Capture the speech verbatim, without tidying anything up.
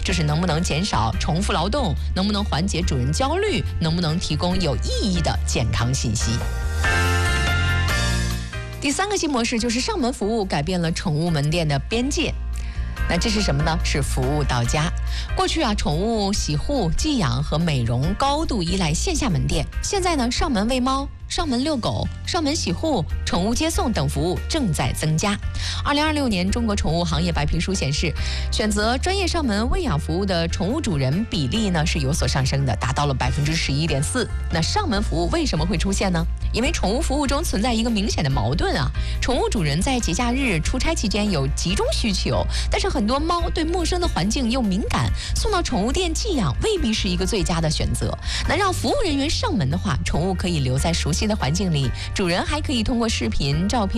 就是能不能减少重复劳动，能不能缓解主人焦虑，能不能提供有意义的健康信息。第三个新模式就是上门服务改变了宠物门店的边界。那这是什么呢？是服务到家。过去啊，宠物洗护、寄养和美容高度依赖线下门店，现在呢，上门喂猫、上门遛狗、上门洗护、宠物接送等服务正在增加。二零二六年中国宠物行业白皮书显示，选择专业上门喂养服务的宠物主人比例呢是有所上升的，达到了百分之十一点四。那上门服务为什么会出现呢？因为宠物服务中存在一个明显的矛盾啊，宠物主人在节假日、出差期间有集中需求，但是很多猫对陌生的环境又敏感，送到宠物店寄养未必是一个最佳的选择。那让服务人员上门的话，宠物可以留在熟悉的环境里，主人还可以通过视频、照片